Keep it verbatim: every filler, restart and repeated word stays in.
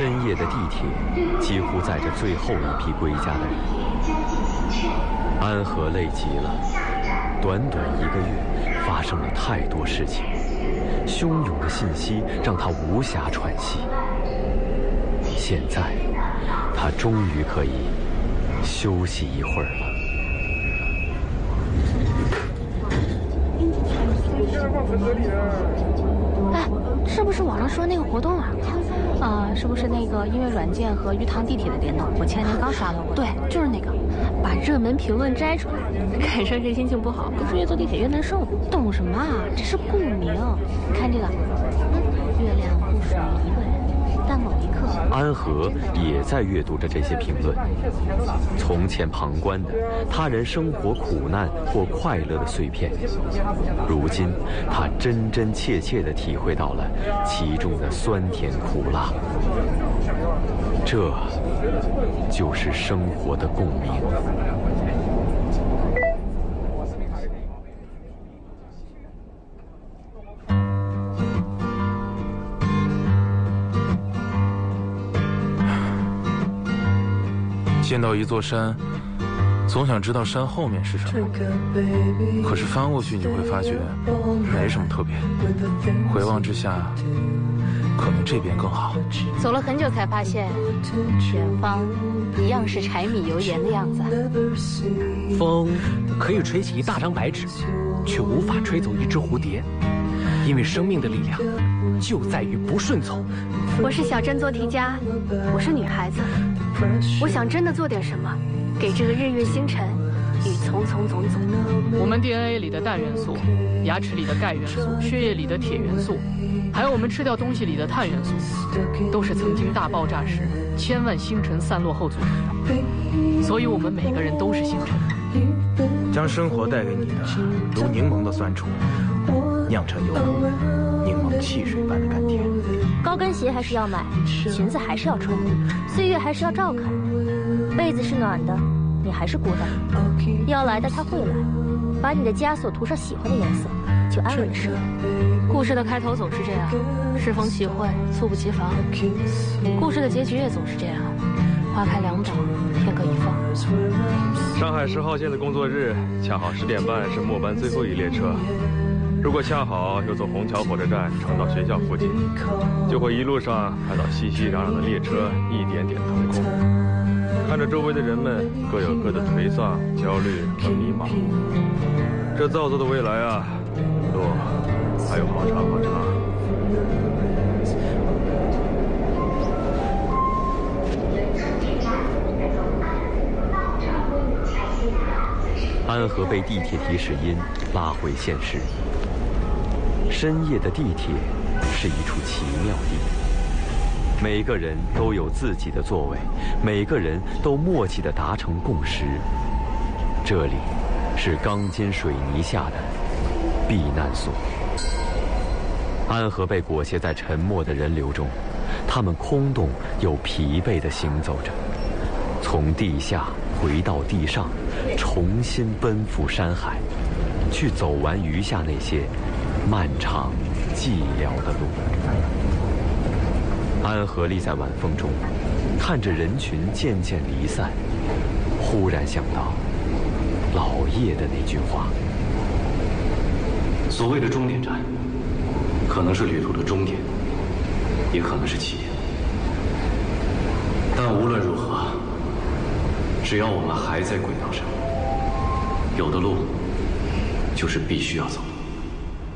深夜的地铁几乎载着最后一批归家的人。安和累极了，短短一个月发生了太多事情，汹涌的信息让他无暇喘息。现在，他终于可以休息一会儿了。 哎，是不是网上说那个活动啊？啊、呃，是不是那个音乐软件和鱼塘地铁的联动？我前年刚刷到过。对，就是那个，把热门评论摘出来，赶上谁心情不好，不是越坐地铁越难受吗？懂什么啊？这是共鸣。你看这个，嗯，月亮不属于一个人，但某一刻， 安和也在阅读着这些评论。从前旁观的他人生活苦难或快乐的碎片，如今他真真切切地体会到了其中的酸甜苦辣。这就是生活的共鸣。 见到一座山，总想知道山后面是什么，可是翻过去你会发觉没什么特别，回望之下可能这边更好。 走了很久才发现，远方一样是柴米油盐的样子。 风可以吹起一大张白纸，却无法吹走一只蝴蝶，因为生命的力量就在于不顺从。 我是小镇做题家，我是女孩子，我想真的做点什么，给这个日月星辰与匆匆总总。 我们 D N A 里的氮元素，牙齿里的钙元素，血液里的铁元素，还有我们吃掉东西里的碳元素，都是曾经大爆炸时千万星辰散落后组成的。所以我们每个人都是星辰。 将生活带给你的如柠檬的酸楚，酿成有柠檬汽水般的甘甜。 高跟鞋还是要买，裙子还是要穿，岁月还是要照看，被子是暖的，你还是孤单。要来的他会来，把你的枷锁涂上喜欢的颜色，就安稳的生活。故事的开头总是这样，适逢其会，猝不及防。故事的结局也总是这样，花开两朵，天各一方。 上海十号线的工作日，恰好十点半是末班最后一列车。如果恰好又从虹桥火车站乘到学校附近，就会一路上看到熙熙攘攘的列车一点点腾空，看着周围的人们各有各的颓丧、焦虑和迷茫。这造作的未来啊，路还有好长好长。 安和被地铁提示音拉回现实。深夜的地铁是一处奇妙地，每个人都有自己的座位，每个人都默契地达成共识。这里是钢筋水泥下的避难所。安和被裹挟在沉默的人流中，他们空洞又疲惫地行走着，从地下回到地上，重新奔赴山海，去走完余下那些漫长寂寥的路。安和立在晚风中，看着人群渐渐离散，忽然想到老叶的那句话： 所谓的终点站，可能是旅途的终点，也可能是起点。但无论如何，只要我们还在轨道上，有的路就是必须要走的。